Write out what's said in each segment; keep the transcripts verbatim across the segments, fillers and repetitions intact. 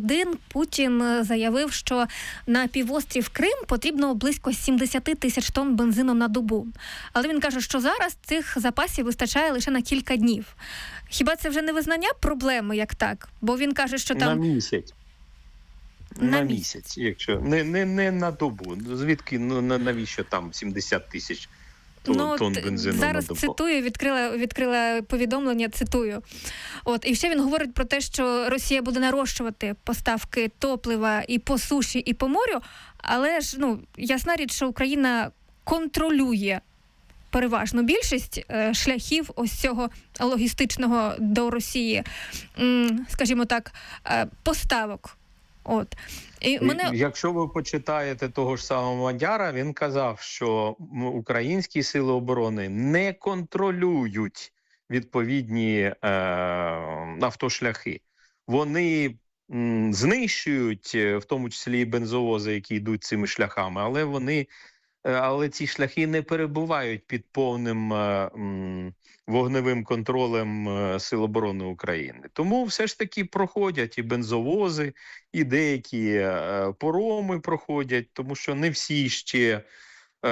один Путін заявив, що на півострів Крим потрібно близько сімдесят тисяч тонн бензину на добу. Але він каже, що зараз цих запасів вистачає лише на кілька днів. Хіба це вже не визнання проблеми, як так? Бо він каже, що там... На місяць. На, на місяць. місяць, якщо не, не, не на добу. Звідки, ну, навіщо там сімдесят тисяч тонн, ну, тонн бензину зараз на добу? Цитую, відкрила, відкрила повідомлення, цитую. От, і ще він говорить про те, що Росія буде нарощувати поставки топлива і по суші, і по морю, але ж, ну, ясна річ, що Україна контролює переважну більшість е, шляхів ось цього логістичного до Росії, м, скажімо так, е, поставок. От. І мене... Якщо ви почитаєте того ж самого Мадяра, він казав, що українські сили оборони не контролюють відповідні е, автошляхи. Вони м, знищують, в тому числі і бензовози, які йдуть цими шляхами, але вони але ці шляхи не перебувають під повним е, м, вогневим контролем е, Сил оборони України. Тому все ж таки проходять і бензовози, і деякі е, пароми проходять, тому що не всі ще е,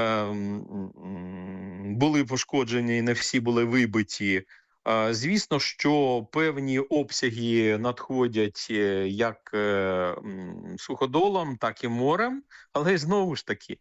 м, були пошкоджені, і не всі були вибиті. Е, звісно, що певні обсяги надходять е, як е, м, суходолом, так і морем, але знову ж таки,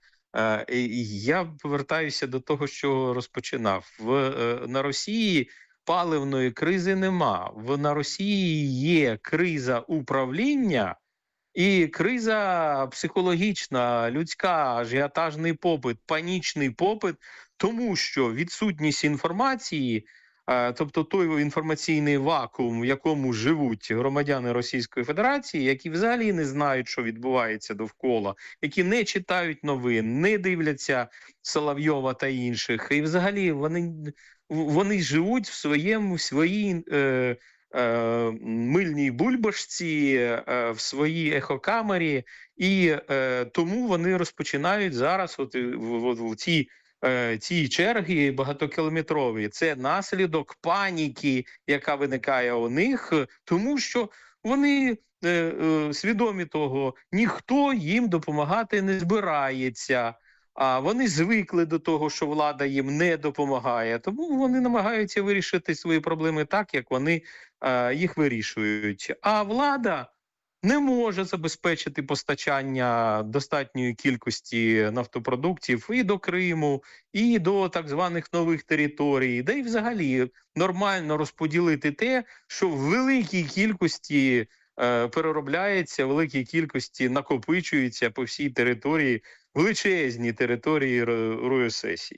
я повертаюся до того, що розпочинав. В, на Росії паливної кризи нема. В, на Росії є криза управління і криза психологічна, людська, ажіотажний попит, панічний попит, тому що відсутність інформації, тобто той інформаційний вакуум, в якому живуть громадяни Російської Федерації, які взагалі не знають, що відбувається довкола, які не читають новин, не дивляться Соловйова та інших, і взагалі вони, вони живуть в своєму, в своїй е, е, мильній бульбашці, е, в своїй ехокамері, і е, тому вони розпочинають зараз от, в, в, в цій ці черги багатокілометрові. Це наслідок паніки, яка виникає у них, тому що вони е, е, свідомі того, ніхто їм допомагати не збирається, а вони звикли до того, що влада їм не допомагає, тому вони намагаються вирішити свої проблеми так, як вони е, їх вирішують. А влада не може забезпечити постачання достатньої кількості нафтопродуктів і до Криму, і до так званих нових територій, де й взагалі нормально розподілити те, що в великій кількості е, переробляється, в великій кількості накопичується по всій території, величезні території РУССі.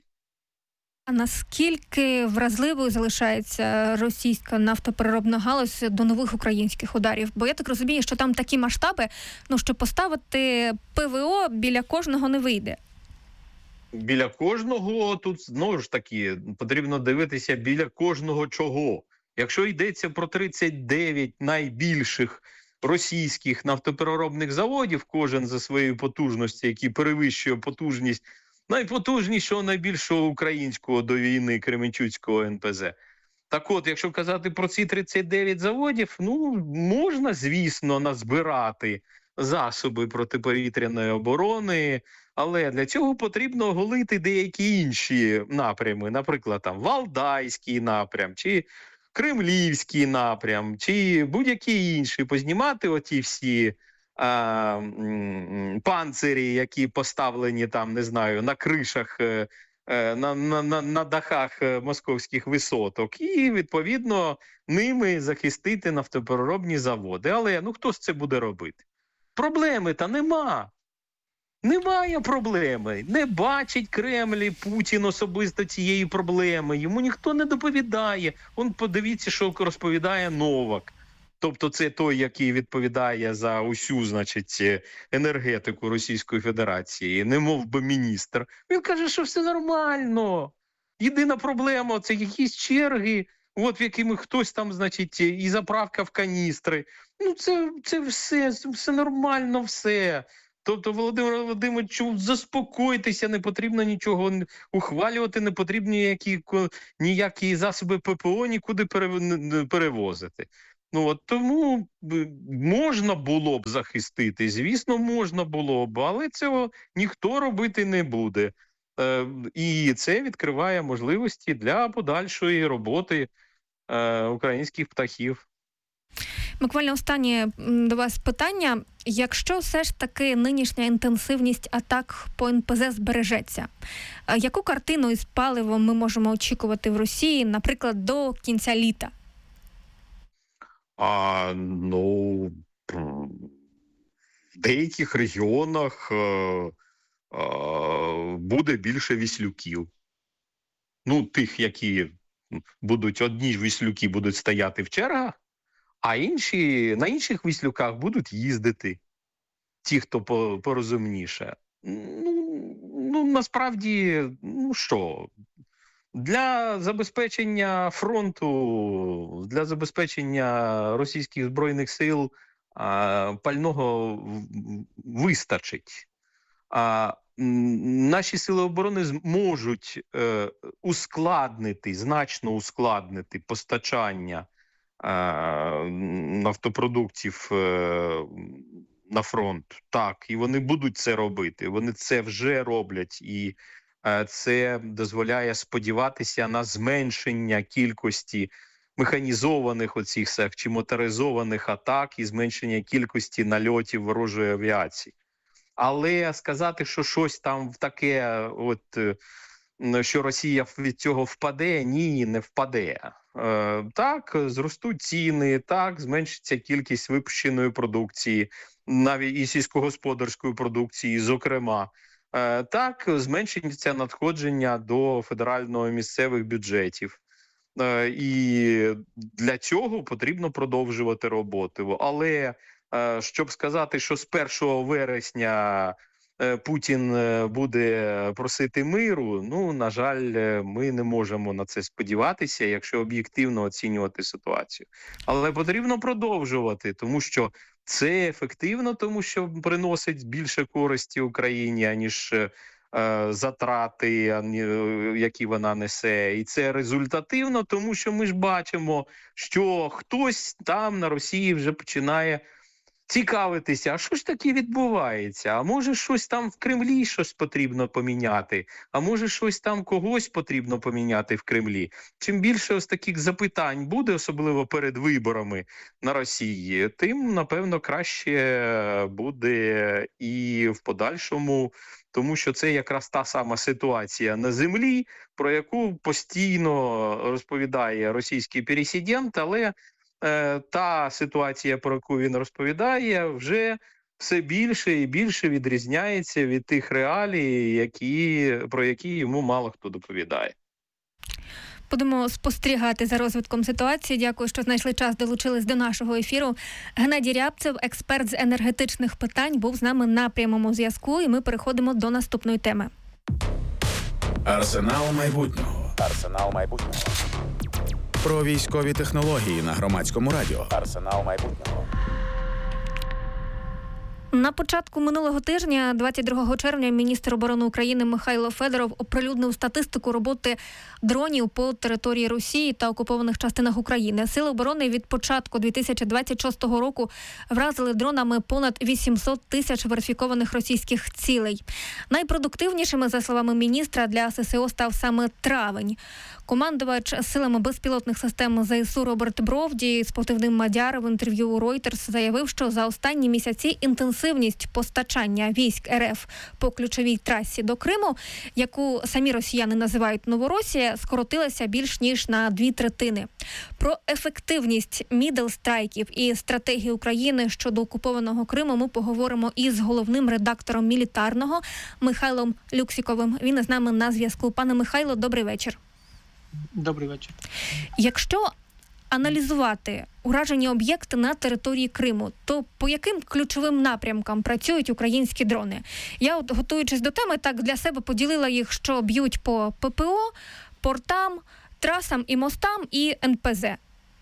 А наскільки вразливою залишається російська нафтопереробна галузь до нових українських ударів? Бо я так розумію, що там такі масштаби, ну, що поставити ПВО біля кожного не вийде. Біля кожного, тут знову ж таки потрібно дивитися біля кожного чого. Якщо йдеться про тридцять дев'ять найбільших російських нафтопереробних заводів, кожен за своєю потужністю, які перевищує потужність найпотужнішого, найбільшого українського до війни Кременчуцького ен пе зе. Так от, якщо казати про ці тридцять дев'ять заводів, ну, можна, звісно, назбирати засоби протиповітряної оборони, але для цього потрібно оголити деякі інші напрями, наприклад, там Валдайський напрям, чи Кремлівський напрям, чи будь-які інші, познімати оті всі А, панцирі, які поставлені там, не знаю, на кришах, на, на, на, на дахах московських висоток, і, відповідно, ними захистити нафтопереробні заводи. Але, ну, хто ж це буде робити? Проблеми-то нема. Немає проблеми. Не бачить Кремль і Путін особисто цієї проблеми. Йому ніхто не доповідає. Он подивіться, що розповідає Новак. Тобто це той, який відповідає за усю, значить, енергетику Російської Федерації, не мов би міністр. Він каже, що все нормально. Єдина проблема – це якісь черги, от в якими хтось там, значить, і заправка в каністри. Ну, це, це все, це все нормально, все. Тобто, Володимир Володимирович, заспокойтеся, не потрібно нічого ухвалювати, не потрібно ніякі, ніякі засоби ППО нікуди перевозити. Ну от тому можна було б захистити, звісно, можна було б, але цього ніхто робити не буде. Е, і це відкриває можливості для подальшої роботи е, українських птахів. Буквально останнє до вас питання. Якщо все ж таки нинішня інтенсивність атак по ен пе зет збережеться, яку картину із паливом ми можемо очікувати в Росії, наприклад, до кінця літа? А, ну, в деяких регіонах е, е, буде більше віслюків. Ну, тих, які будуть, одні ж віслюки будуть стояти в чергах, а інші, на інших віслюках будуть їздити ті, хто порозумніше. Ну, ну, насправді, ну що, для забезпечення фронту, для забезпечення російських збройних сил а, пального вистачить. А наші сили оборони зможуть е, ускладнити, значно ускладнити постачання е, нафтопродуктів е, на фронт. Так, і вони будуть це робити. Вони це вже роблять, і е, це дозволяє сподіватися на зменшення кількості механізованих оцих чи моторизованих атак і зменшення кількості нальотів ворожої авіації. Але сказати, що щось там в таке, от, що Росія від цього впаде, ні, не впаде. Е, так, зростуть ціни, так, зменшиться кількість випущеної продукції, навіть і сільськогосподарської продукції, зокрема. Е, так, зменшиться надходження до федерального місцевих бюджетів. Е, і для цього потрібно продовжувати роботу. Але щоб сказати, що з першого вересня Путін буде просити миру, ну, на жаль, ми не можемо на це сподіватися, якщо об'єктивно оцінювати ситуацію. Але потрібно продовжувати, тому що це ефективно, тому що приносить більше користі Україні, аніж е, затрати, які вона несе. І це результативно, тому що ми ж бачимо, що хтось там на Росії вже починає цікавитися, а що ж таке відбувається? А може щось там в Кремлі щось потрібно поміняти? А може щось там когось потрібно поміняти в Кремлі? Чим більше ось таких запитань буде, особливо перед виборами на Росії, тим, напевно, краще буде і в подальшому, тому що це якраз та сама ситуація на землі, про яку постійно розповідає російський пересидент, але та ситуація, про яку він розповідає, вже все більше і більше відрізняється від тих реалій, які, про які йому мало хто доповідає. Будемо спостерігати за розвитком ситуації. Дякую, що знайшли час, долучились до нашого ефіру. Геннадій Рябцев, експерт з енергетичних питань, був з нами на прямому зв'язку, і ми переходимо до наступної теми. Арсенал майбутнього. Арсенал майбутнього. Про військові технології на Громадському радіо. Арсенал майбутнього. На початку минулого тижня, двадцять другого червня, міністр оборони України Михайло Федоров оприлюднив статистику роботи дронів по території Росії та окупованих частинах України. Сили оборони від початку дві тисячі двадцять шостого року вразили дронами понад вісімсот тисяч верифікованих російських цілей. Найпродуктивнішими, за словами міністра, для ес се о став саме травень. Командувач силами безпілотних систем зе ес у Роберт Бровді з спортивним Мадяр в інтерв'ю у Reuters заявив, що за останні місяці інтенсивність постачання військ ер еф по ключовій трасі до Криму, яку самі росіяни називають Новоросія, скоротилася більш ніж на дві третини. Про ефективність мідл-страйків і стратегії України щодо окупованого Криму ми поговоримо із головним редактором Мілітарного Михайлом Люксіковим. Він із нами на зв'язку. Пане Михайло, добрий вечір. Добрий вечір. Якщо аналізувати уражені об'єкти на території Криму, то по яким ключовим напрямкам працюють українські дрони? Я, от, готуючись до теми, так для себе поділила їх, що б'ють по пе пе о, портам, трасам і мостам і ен пе зет.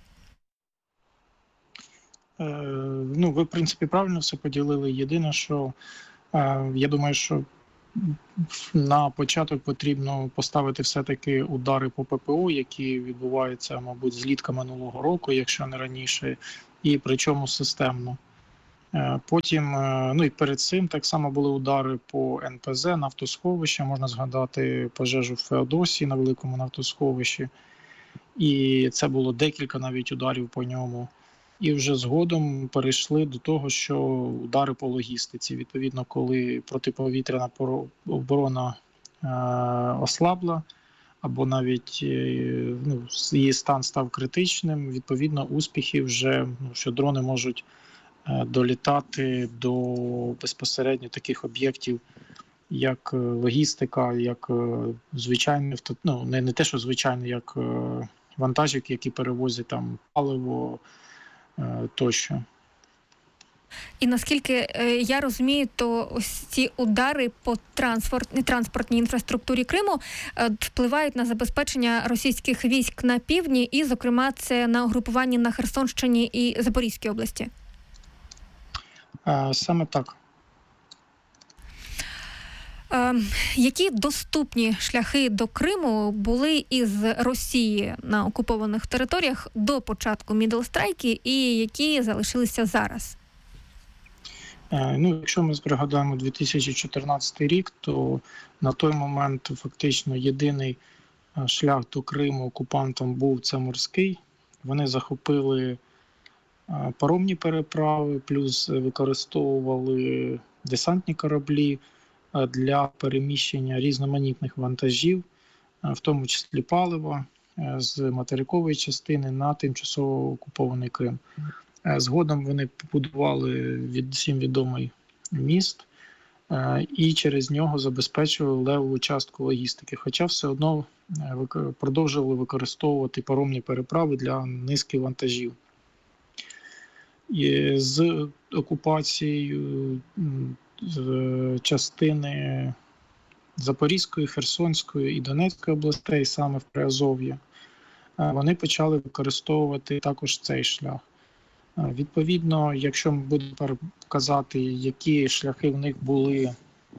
Е, ну, ви, в принципі, правильно все поділили. Єдине, що е, я думаю, що на початок потрібно поставити все-таки удари по ППО, які відбуваються, мабуть, злітка минулого року, якщо не раніше, і причому системно. Потім, ну і перед цим так само були удари по ен пе зе, нафтосховища, можна згадати пожежу в Феодосії на великому нафтосховищі, і це було декілька навіть ударів по ньому. І вже згодом перейшли до того, що удари по логістиці. Відповідно, коли протиповітряна оборона е, ослабла, або навіть е, ну, її стан став критичним, відповідно, успіхи вже, ну, що дрони можуть е, долітати до безпосередньо таких об'єктів, як логістика, як е, звичайні, ну, не, не те, що звичайні, як е, вантажівки, які перевозять там паливо, тощо. І наскільки я розумію, то ось ці удари по транспорт, транспортній інфраструктурі Криму впливають на забезпечення російських військ на півдні, і, зокрема, це на угрупуванні на Херсонщині і Запорізькій області. Саме так. Е, які доступні шляхи до Криму були із Росії на окупованих територіях до початку Мідл-страйки і які залишилися зараз? Е, ну, якщо ми пригадаємо дві тисячі чотирнадцятий рік, то на той момент фактично єдиний шлях до Криму окупантам був це морський. Вони захопили паромні переправи, плюс використовували десантні кораблі для переміщення різноманітних вантажів, в тому числі палива, з материкової частини на тимчасово окупований Крим. Згодом вони побудували від всім відомий міст і через нього забезпечували левову частку логістики, хоча все одно продовжували використовувати паромні переправи для низки вантажів. І з окупацією з частини Запорізької, Херсонської і Донецької областей, саме в Приазов'ї, вони почали використовувати також цей шлях. Відповідно, якщо ми будемо казати, які шляхи в них були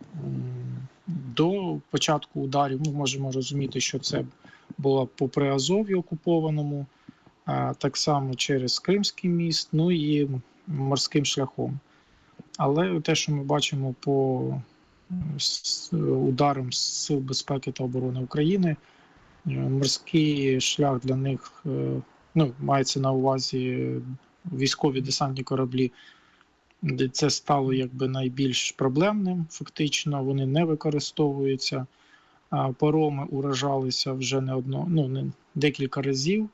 до початку ударів, ми можемо розуміти, що це було по Приазов'ю окупованому, так само через Кримський міст, ну і морським шляхом. Але те, що ми бачимо по ударам Сил безпеки та оборони України, морський шлях для них, ну, мається на увазі військові десантні кораблі, це стало якби найбільш проблемним, фактично, вони не використовуються. Пароми уражалися вже не одно, ну, не декілька разів.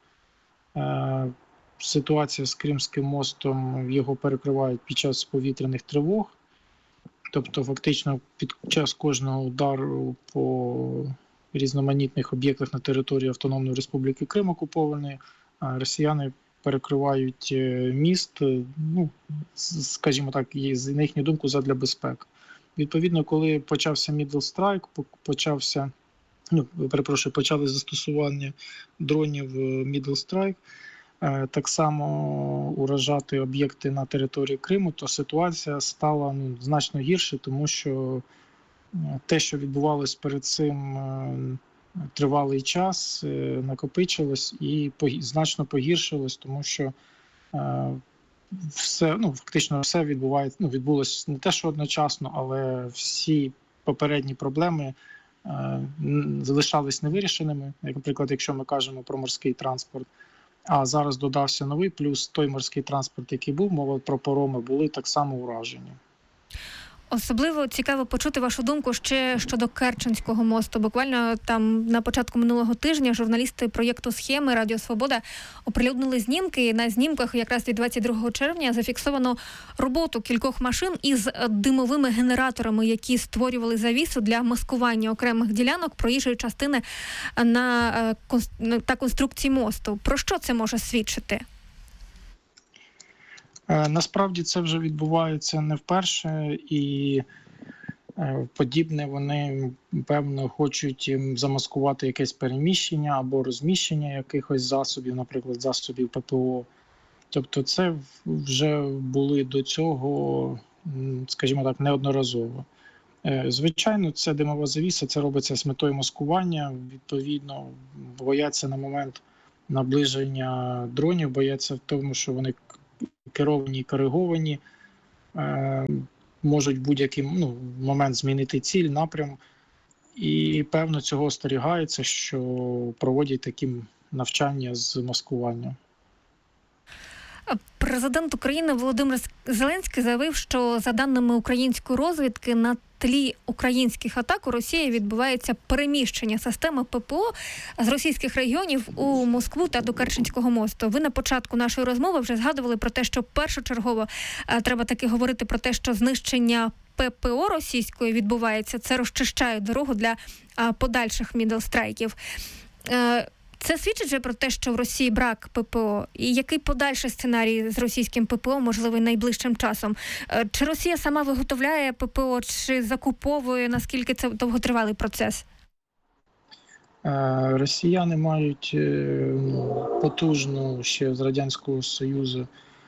Ситуація з Кримським мостом, його перекривають під час повітряних тривог. Тобто, фактично, під час кожного удару по різноманітних об'єктах на території Автономної Республіки Крим окупованої, росіяни перекривають міст, ну, скажімо так, на їхню думку, задля безпеки. Відповідно, коли почався Middle Strike, почався, ну, перепрошую, почали застосування дронів Middle Strike, так само уражати об'єкти на території Криму, то ситуація стала, ну, значно гірше, тому що те, що відбувалось перед цим тривалий час, накопичилось і значно погіршилось, тому що все, ну, фактично все відбувається, ну, відбулось не те, що одночасно, але всі попередні проблеми залишались невирішеними. Як, наприклад, якщо ми кажемо про морський транспорт, а зараз додався новий, плюс той морський транспорт, який був, мова про пароми, були так само уражені. Особливо цікаво почути вашу думку ще щодо Керченського мосту. Буквально там на початку минулого тижня журналісти проєкту «Схеми» Радіо Свобода оприлюднили знімки. На знімках якраз від двадцять другого червня зафіксовано роботу кількох машин із димовими генераторами, які створювали завісу для маскування окремих ділянок проїжджої частини на та конструкції мосту. Про що це може свідчити? Насправді це вже відбувається не вперше, і подібне вони, певно, хочуть замаскувати якесь переміщення або розміщення якихось засобів, наприклад, засобів ППО. Тобто це вже були до цього, скажімо так, неодноразово. Звичайно, це димова завіса, це робиться з метою маскування. Відповідно, бояться на момент наближення дронів, бояться в тому, що вони керовані і кориговані, е, можуть в будь-який ну, момент змінити ціль, напрям. І, певно, цього остерігається, що проводять такі навчання з маскування. Президент України Володимир Зеленський заявив, що за даними української розвідки на тлі українських атак у Росії відбувається переміщення системи ППО з російських регіонів у Москву та до Керченського мосту. Ви на початку нашої розмови вже згадували про те, що першочергово а, треба таки говорити про те, що знищення ППО російської відбувається. Це розчищає дорогу для а, подальших мідл-страйків. А, Це свідчить же про те, що в Росії брак ППО? І який подальший сценарій з російським ППО можливий найближчим часом? Чи Росія сама виготовляє ППО, чи закуповує? Наскільки це довготривалий процес? Росіяни мають потужну ще з Радянського Союзу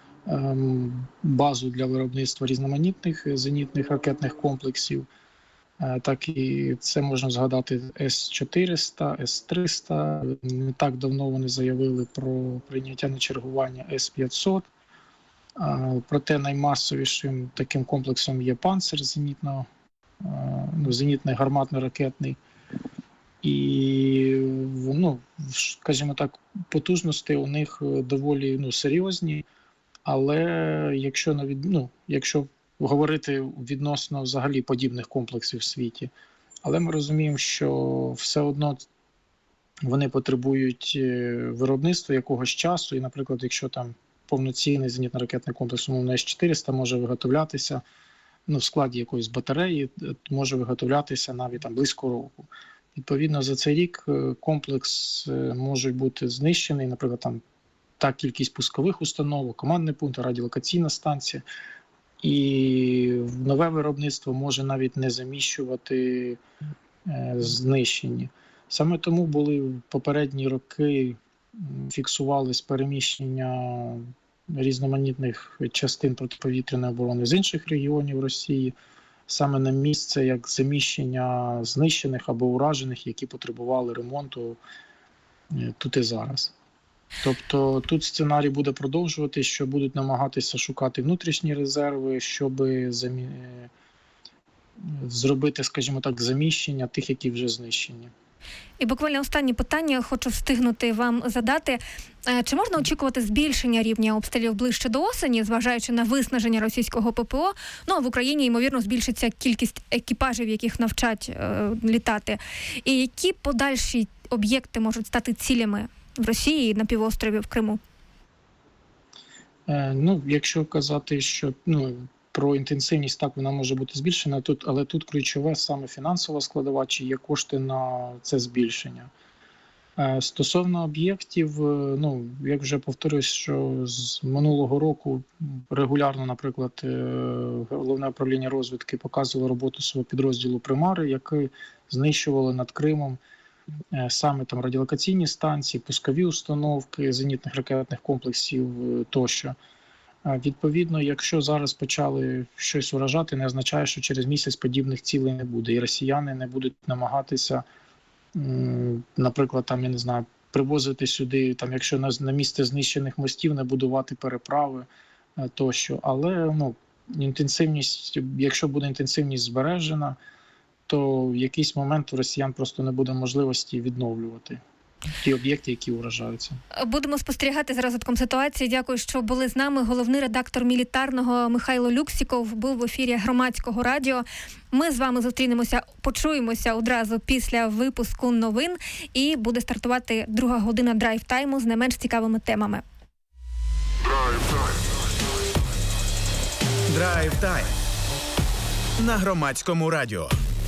базу для виробництва різноманітних зенітних ракетних комплексів. Так і це можна згадати С чотириста, С триста. Не так давно вони заявили про прийняття на чергування С п'ятсот. Проте наймасовішим таким комплексом є «Панцир» зенітно, ну, зенітний гарматно-ракетний. І, ну, скажімо так, потужності у них доволі ну, серйозні, але якщо, ну, якщо говорити відносно взагалі подібних комплексів в світі. Але ми розуміємо, що все одно вони потребують виробництва якогось часу. І, наприклад, якщо там повноцінний зенітно-ракетний комплекс, умовно С чотириста може виготовлятися ну, в складі якоїсь батареї, може виготовлятися навіть там близько року. Відповідно, за цей рік комплекс може бути знищений, наприклад, там та кількість пускових установок, командний пункт, радіолокаційна станція. І нове виробництво може навіть не заміщувати е, знищені. Саме тому були в попередні роки фіксувались переміщення різноманітних частин протиповітряної оборони з інших регіонів Росії, саме на місце як заміщення знищених або уражених, які потребували ремонту е, тут і зараз. Тобто тут сценарій буде продовжувати, що будуть намагатися шукати внутрішні резерви, щоб замі... зробити, скажімо так, заміщення тих, які вже знищені. І буквально останнє питання хочу встигнути вам задати. Чи можна очікувати збільшення рівня обстрілів ближче до осені, зважаючи на виснаження російського ППО? Ну, а в Україні, ймовірно, збільшиться кількість екіпажів, яких навчать е, літати. І які подальші об'єкти можуть стати цілями в Росії і на півострові в Криму? Е, ну, якщо казати, що ну, про інтенсивність, так, вона може бути збільшена, тут, але тут ключове саме фінансова складова, чи є кошти на це збільшення. Е, стосовно об'єктів, ну, як вже повторюсь, що з минулого року регулярно, наприклад, Головне управління розвідки показувало роботу свого підрозділу «Примари», який знищували над Кримом саме там радіолокаційні станції, пускові установки зенітних ракетних комплексів тощо. Відповідно, якщо зараз почали щось уражати, не означає, що через місяць подібних цілей не буде. І росіяни не будуть намагатися, наприклад, там, я не знаю, привозити сюди, там, якщо на, на місце знищених мостів, не будувати переправи тощо. Але ну, інтенсивність, якщо буде інтенсивність збережена, то в якийсь момент у росіян просто не буде можливості відновлювати ті об'єкти, які уражаються. Будемо спостерігати за розвитком ситуації. Дякую, що були з нами. Головний редактор «Мілітарного» Михайло Люксіков був в ефірі Громадського радіо. Ми з вами зустрінемося, почуємося одразу після випуску новин і буде стартувати друга година драйв-тайму з не менш цікавими темами. Драйв-тайм на Громадському радіо.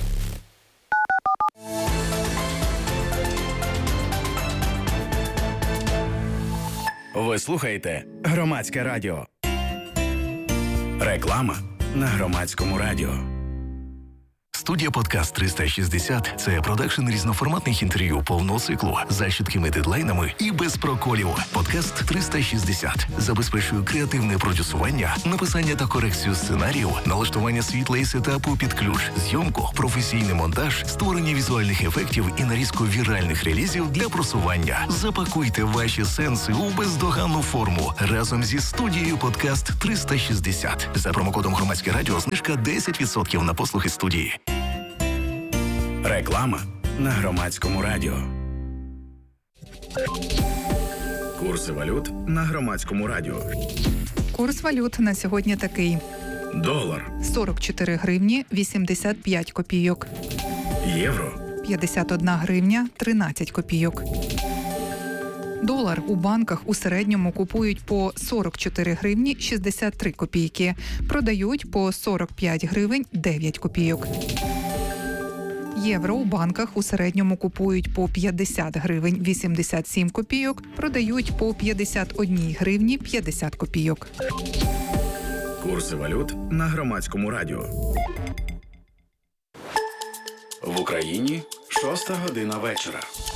Ви слухаєте Громадське радіо. Реклама на Громадському радіо. Студія «Подкаст триста шістдесят» – це продакшн різноформатних інтерв'ю повного циклу з чіткими дедлайнами і без проколів. «Подкаст триста шістдесят» забезпечує креативне продюсування, написання та корекцію сценаріїв, налаштування світла і сетапу під ключ, зйомку, професійний монтаж, створення візуальних ефектів і нарізку віральних релізів для просування. Запакуйте ваші сенси у бездоганну форму разом зі студією «Подкаст триста шістдесят». За промокодом «Громадське радіо» знижка десять відсотків на послуги студії. Реклама на Громадському радіо. Курси валют на Громадському радіо. Курс валют на сьогодні такий. Долар сорок чотири гривні вісімдесят п'ять копійок. Євро п'ятдесят одна гривня тринадцять копійок. Долар у банках у середньому купують по сорок чотири гривні шістдесят три копійки, продають по сорок п'ять гривень дев'ять копійок. Євро у банках у середньому купують по п'ятдесят гривень вісімдесят сім копійок, продають по п'ятдесят одна гривні п'ятдесят копійок. Курси валют на Громадському радіо. В Україні шоста година вечора.